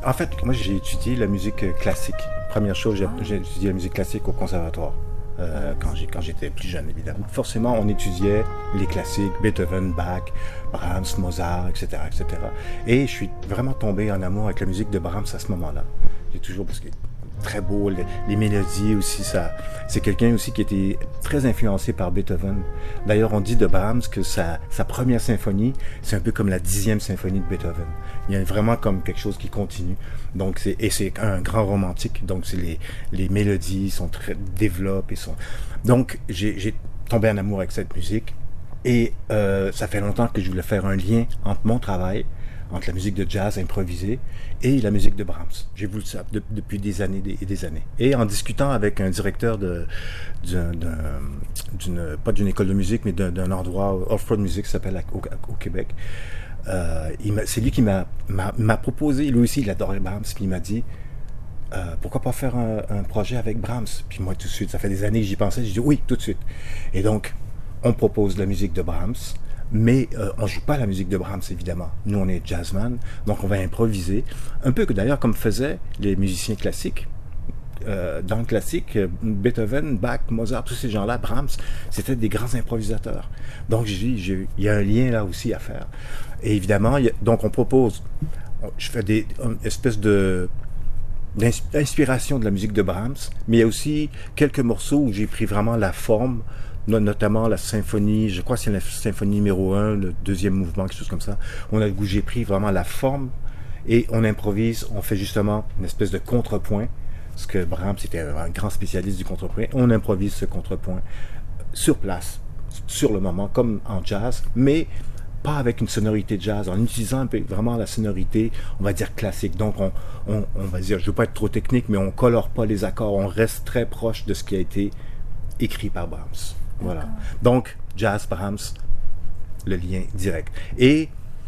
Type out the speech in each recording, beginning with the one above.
En fait, moi, j'ai étudié la musique classique. Première chose, j'ai étudié la musique classique au conservatoire. Quand j'étais plus jeune, évidemment. Forcément, on étudiait les classiques, Beethoven, Bach, Brahms, Mozart, etc., etc. Et je suis vraiment tombé en amour avec la musique de Brahms à ce moment-là. J'ai toujours, parce que très beau, les mélodies aussi, ça. C'est quelqu'un aussi qui était très influencé par Beethoven. D'ailleurs, on dit de Brahms que sa première symphonie, c'est un peu comme la 10e symphonie de Beethoven. Il y a vraiment comme quelque chose qui continue. Donc, c'est un grand romantique. Donc, les mélodies sont très développées. Donc, j'ai tombé en amour avec cette musique. Et ça fait longtemps que je voulais faire un lien entre mon travail, entre la musique de jazz improvisée et la musique de Brahms. J'ai voulu ça depuis des années et des années. Et en discutant avec un directeur pas d'une école de musique, mais d'un endroit off-road music qui s'appelle au Québec, c'est lui qui m'a proposé, lui aussi il adorait Brahms, puis il m'a dit pourquoi pas faire un projet avec Brahms. Puis moi tout de suite, ça fait des années que j'y pensais, j'ai dit oui, tout de suite. Et donc, on propose la musique de Brahms, mais on ne joue pas la musique de Brahms, évidemment. Nous, on est jazzman, donc on va improviser. Un peu que d'ailleurs comme faisaient les musiciens classiques. Dans le classique, Beethoven, Bach, Mozart, tous ces gens-là, Brahms, c'était des grands improvisateurs. Donc, il y a un lien là aussi à faire. Et évidemment, donc on propose, je fais une espèce d'inspiration de la musique de Brahms, mais il y a aussi quelques morceaux où j'ai pris vraiment la forme, notamment la symphonie, je crois que c'est la symphonie numéro 1, le deuxième mouvement, quelque chose comme ça, où j'ai pris vraiment la forme et on improvise, on fait justement une espèce de contrepoint, parce que Brahms était un grand spécialiste du contrepoint, on improvise ce contrepoint sur place, sur le moment, comme en jazz, mais pas avec une sonorité jazz, en utilisant un peu vraiment la sonorité, on va dire classique. Donc on va dire, je ne veux pas être trop technique, mais on ne colore pas les accords, on reste très proche de ce qui a été écrit par Brahms. Voilà. Donc, jazz, Brahms, le lien direct. Et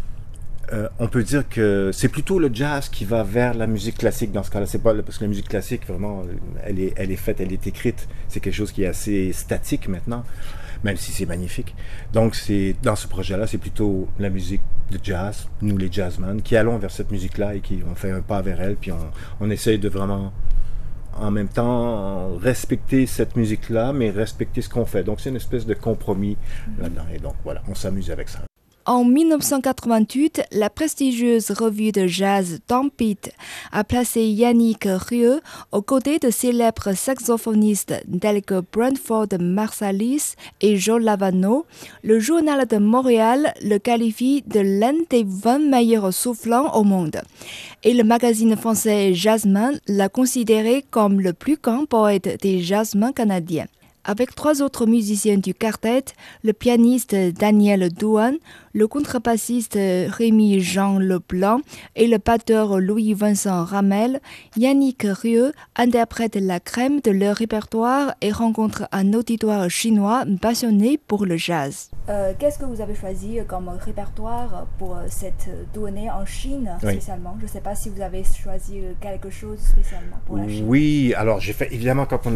on peut dire que c'est plutôt le jazz qui va vers la musique classique dans ce cas-là. C'est pas parce que la musique classique, vraiment, elle est faite, elle est écrite. C'est quelque chose qui est assez statique maintenant, même si c'est magnifique. Donc, dans ce projet-là, c'est plutôt la musique de jazz, nous les jazzmen, qui allons vers cette musique-là et qui on fait un pas vers elle, puis on essaye de vraiment en même temps respecter cette musique-là, mais respecter ce qu'on fait. Donc c'est une espèce de compromis là-dedans. Et donc voilà, on s'amuse avec ça. En 1988, la prestigieuse revue de jazz Tempête a placé Yannick Rieu aux côtés de célèbres saxophonistes tels que Branford Marsalis et Joe Lovano. Le journal de Montréal le qualifie de l'un des 20 meilleurs soufflants au monde. Et le magazine français Jazzman l'a considéré comme le plus grand poète des jazzmen canadiens. Avec 3 autres musiciens du quartet, le pianiste Daniel Douan, le contrebassiste Rémi-Jean Leblanc et le batteur Louis-Vincent Ramel, Yannick Rieu interprète la crème de leur répertoire et rencontre un auditoire chinois passionné pour le jazz. Qu'est-ce que vous avez choisi comme répertoire pour cette tournée en Chine spécialement? Je ne sais pas si vous avez choisi quelque chose spécialement pour la Chine. Oui, alors j'ai fait, évidemment, quand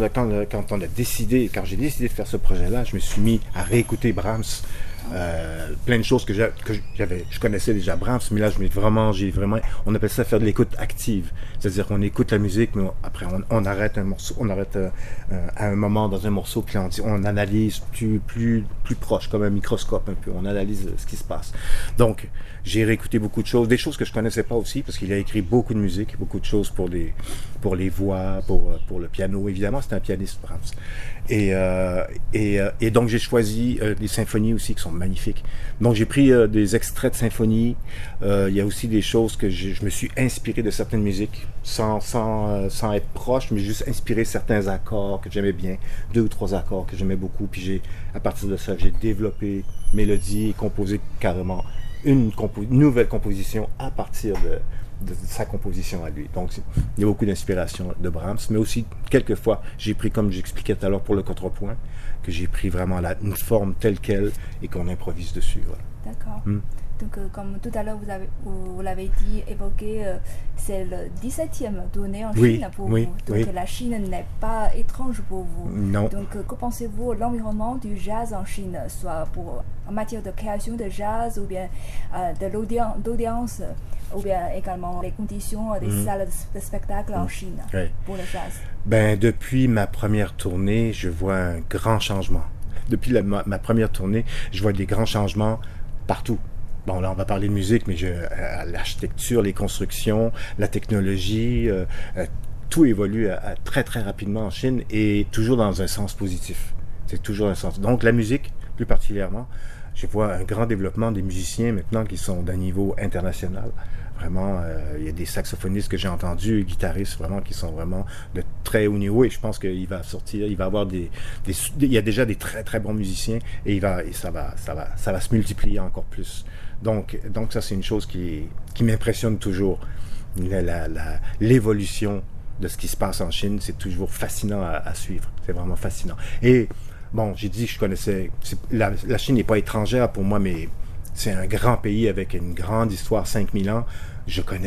j'ai décidé de faire ce projet-là, je me suis mis à réécouter Brahms. Plein de choses que je connaissais déjà Brahms, mais là on appelle ça faire de l'écoute active, c'est-à-dire qu'on écoute la musique, mais après on arrête un morceau, à un moment dans un morceau, puis on analyse plus proche, comme un microscope un peu, on analyse ce qui se passe. Donc j'ai réécouté beaucoup de choses, des choses que je connaissais pas aussi, parce qu'il a écrit beaucoup de musique, beaucoup de choses pour les voix, pour le piano, évidemment c'est un pianiste Brahms. Et donc j'ai choisi des symphonies aussi qui sont magnifiques. Donc j'ai pris des extraits de symphonies. Il y a aussi des choses que je me suis inspiré de certaines musiques sans être proche, mais juste inspiré certains accords que j'aimais bien, 2 ou 3 accords que j'aimais beaucoup. Puis à partir de ça, j'ai développé mélodie et composé carrément une nouvelle composition à partir de sa composition à lui. Donc, il y a beaucoup d'inspiration de Brahms, mais aussi, quelquefois, j'ai pris, comme j'expliquais tout à l'heure pour le contrepoint, que j'ai pris vraiment une forme telle qu'elle et qu'on improvise dessus. Voilà. D'accord. Donc, comme tout à l'heure, vous l'avez dit, évoqué, c'est le 17e tournée en Oui, Chine pour oui, vous. Donc, oui. la Chine n'est pas étrange pour vous. Non. Donc, que pensez-vous de l'environnement du jazz en Chine, soit en matière de création de jazz, ou bien d'audience, ou bien également les conditions des salles de spectacle en Chine Oui. pour le jazz? Ben, depuis ma première tournée, je vois un grand changement. Depuis ma première tournée, je vois des grands changements partout. Bon, là, on va parler de musique, mais l'architecture, les constructions, la technologie, tout évolue très, très rapidement en Chine et toujours dans un sens positif. C'est toujours un sens. Donc, la musique, plus particulièrement, je vois un grand développement des musiciens maintenant qui sont d'un niveau international. Vraiment, il y a des saxophonistes que j'ai entendus, guitaristes vraiment qui sont vraiment de très haut niveau et je pense qu'il va sortir, il va avoir il y a déjà des très très bons musiciens et ça va se multiplier encore plus. Donc ça c'est une chose qui m'impressionne toujours. L'évolution de ce qui se passe en Chine, c'est toujours fascinant à suivre. C'est vraiment fascinant. Et bon, j'ai dit que je connaissais, la Chine n'est pas étrangère pour moi, mais c'est un grand pays avec une grande histoire, 5000 ans. Je connais